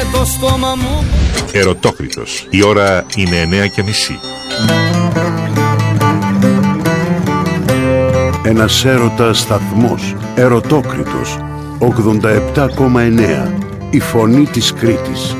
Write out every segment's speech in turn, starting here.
το στόμα μου. Ερωτόκριτος. Η ώρα είναι 9:30. Ένας έρωτας σταθμός. Ερωτόκριτος. 87,9. Η φωνή της Κρήτης.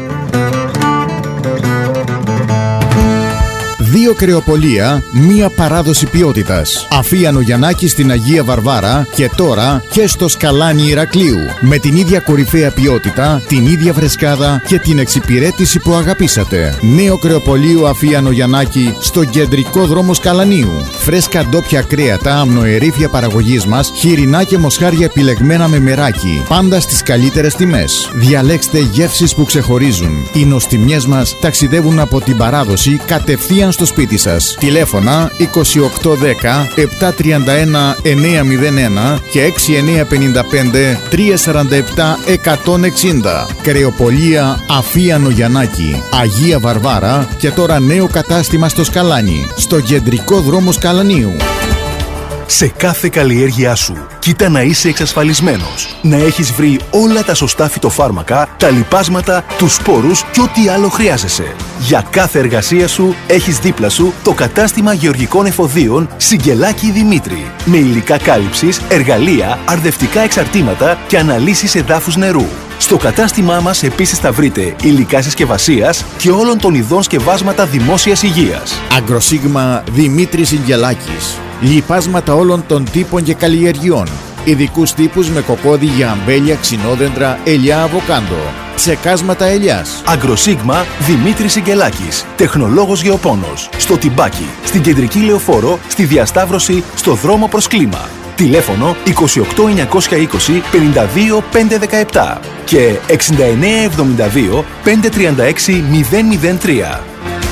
Δύο κρεοπολία, μία παράδοση ποιότητας. Αφίανο Γιαννάκη στην Αγία Βαρβάρα και τώρα και στο Σκαλάνι Ηρακλείου. Με την ίδια κορυφαία ποιότητα, την ίδια φρεσκάδα και την εξυπηρέτηση που αγαπήσατε. Νέο κρεοπολείο Αφίανο Γιαννάκη στο κεντρικό δρόμο Σκαλανίου. Φρέσκα ντόπια κρέατα, αμνοερήφια παραγωγής μας, χοιρινά και μοσχάρια επιλεγμένα με μεράκι. Πάντα στις καλύτερες τιμές. Διαλέξτε γεύσεις που ξεχωρίζουν. Οι νοστιμιές μας ταξιδεύουν από την παράδοση κατευθείαν στο σπίτι σας. Τηλέφωνα 2810 731 901 και 6955 347 160. Κρεοπολία Αφίανο Γιαννάκη, Αγία Βαρβάρα και τώρα νέο κατάστημα στο Σκαλάνι, στο κεντρικό δρόμο Σκαλανίου. Σε κάθε καλλιέργειά σου, κοίτα να είσαι εξασφαλισμένος. Να έχεις βρει όλα τα σωστά φυτοφάρμακα, τα λιπάσματα, τους σπόρους και ό,τι άλλο χρειάζεσαι. Για κάθε εργασία σου, έχεις δίπλα σου το κατάστημα γεωργικών εφοδίων Σιγκελάκη Δημήτρη. Με υλικά κάλυψης, εργαλεία, αρδευτικά εξαρτήματα και αναλύσεις εδάφους νερού. Στο κατάστημά μας επίσης θα βρείτε υλικά συσκευασίας και όλων των ειδών σκευάσματα δημόσιας υγείας. Αγκροσίγμα Δημήτρης Σιγκελάκης. Λιπάσματα όλων των τύπων και καλλιεργειών. Ειδικούς τύπους με κοπόδι για αμπέλια, ξινόδεντρα, ελιά, αβοκάντο. Ψεκάσματα ελιάς. Αγκροσίγμα Δημήτρης Σιγκελάκης. Τεχνολόγος γεωπόνος. Στο Τιμπάκι, στην Κεντρική Λεωφόρο, στη Διασταύρωση, στο δρόμο προς Κλίμα. Τηλέφωνο 28 920 52 517 και 69 72 536 003.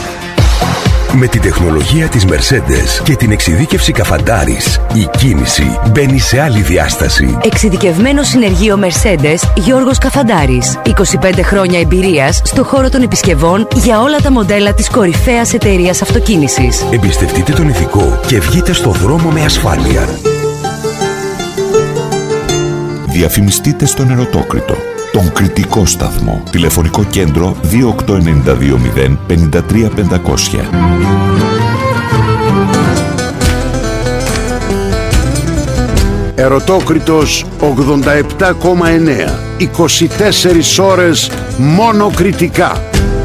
Με την τεχνολογία της Mercedes και την εξειδίκευση Καφαντάρης, η κίνηση μπαίνει σε άλλη διάσταση. Εξειδικευμένο συνεργείο Mercedes Γιώργος Καφαντάρης. 25 χρόνια εμπειρίας στο χώρο των επισκευών για όλα τα μοντέλα της κορυφαίας εταιρείας αυτοκίνησης. Εμπιστευτείτε τον ηθικό και βγείτε στο δρόμο με ασφάλεια. Διαφημιστείτε στον Ερωτόκριτο, τον κριτικό σταθμό. Τηλεφωνικό κέντρο 28920 53 500. Ερωτόκριτος 87,9. 24 ώρες μόνο κριτικά.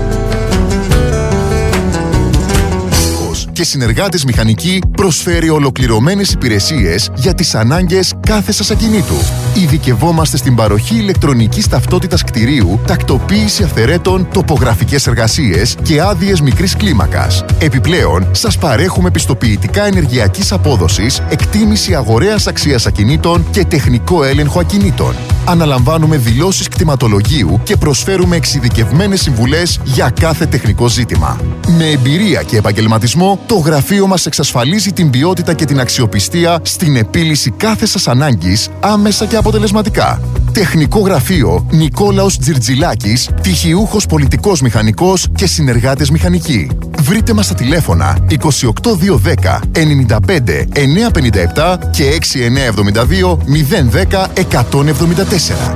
Και συνεργάτες μηχανικοί προσφέρει ολοκληρωμένες υπηρεσίες για τις ανάγκες κάθε σας ακινήτου. Ειδικευόμαστε στην παροχή ηλεκτρονικής ταυτότητας κτηρίου, τακτοποίηση αυθαιρέτων, τοπογραφικές εργασίες και άδειες μικρής κλίμακας. Επιπλέον, σας παρέχουμε πιστοποιητικά ενεργειακής απόδοσης, εκτίμηση αγοραίας αξίας ακινήτων και τεχνικό έλεγχο ακινήτων. Αναλαμβάνουμε δηλώσεις κτηματολογίου και προσφέρουμε εξειδικευμένες συμβουλές για κάθε τεχνικό ζήτημα. Με εμπειρία και επαγγελματισμό, το γραφείο μας εξασφαλίζει την ποιότητα και την αξιοπιστία στην επίλυση κάθε σας ανάγκης άμεσα και αποτελεσματικά. Τεχνικό γραφείο Νικόλαος Τζιρτζιλάκης, πτυχιούχος πολιτικός μηχανικός και συνεργάτες μηχανικοί. Βρείτε μας στα τηλέφωνα 28210 95 957 και 6972 010 174.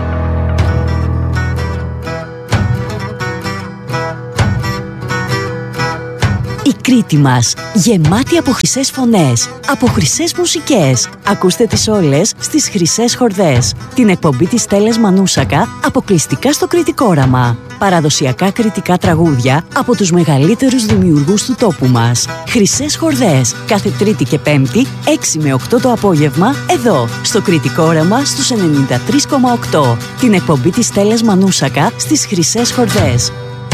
Η Κρήτη μας, γεμάτη από χρυσές φωνές, από χρυσές μουσικές. Ακούστε τις όλες στις Χρυσές Χορδές. Την εκπομπή της Στέλλας Μανούσακα, αποκλειστικά στο Κρητικό Όραμα. Παραδοσιακά κρητικά τραγούδια από τους μεγαλύτερους δημιουργούς του τόπου μας. Χρυσές Χορδές, κάθε Τρίτη και Πέμπτη, 6 με 8 το απόγευμα, εδώ, στο Κρητικό Όραμα στους 93,8. Την εκπομπή της Στέλλας Μανούσακα στις Χρυσές Χορδές.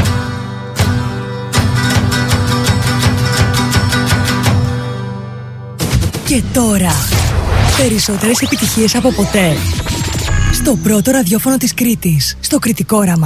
Και τώρα, περισσότερες επιτυχίες από ποτέ. Στο πρώτο ραδιόφωνο της Κρήτης, στο Κρητικό Όραμα.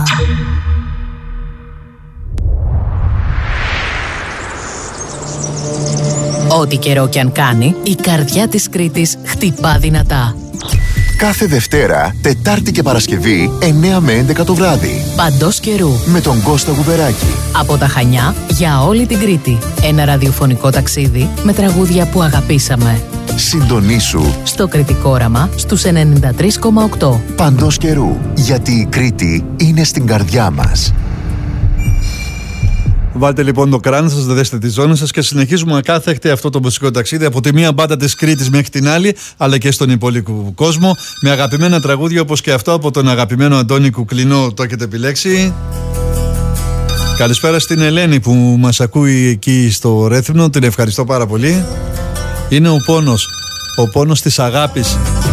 Ό,τι καιρό κι αν κάνει, η καρδιά της Κρήτης χτυπά δυνατά. Κάθε Δευτέρα, Τετάρτη και Παρασκευή, 9 με 11 το βράδυ. Παντός καιρού. Με τον Κώστα Γουβεράκη. Από τα Χανιά για όλη την Κρήτη. Ένα ραδιοφωνικό ταξίδι με τραγούδια που αγαπήσαμε. Συντονίσου Στο Κρητικό Όραμα στους 93,8. παντός καιρού, γιατί η Κρήτη είναι στην καρδιά μας. Βάλτε λοιπόν το κράνο σας, δέστε τη ζώνη σας και συνεχίζουμε ακάθεκτη αυτό το μουσικό ταξίδι από τη μία μπάντα της Κρήτης μέχρι την άλλη, αλλά και στον υπόλοιπο κόσμο, με αγαπημένα τραγούδια όπως και αυτό από τον αγαπημένο Αντώνη Κουκλινό, το έχετε επιλέξει. Καλησπέρα στην Ελένη που μας ακούει εκεί στο Ρέθυμνο, την ευχαριστώ πάρα πολύ. Είναι ο πόνος της αγάπης